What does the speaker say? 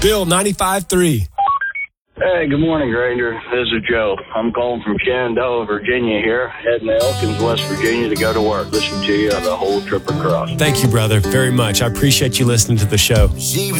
Bill 95.3. Hey, good morning, Granger. This is Joe. I'm calling from Shenandoah, Virginia here, heading to Elkins, West Virginia to go to work. Listen to you on the whole trip across. Thank you, brother, very much. I appreciate you listening to the show. She was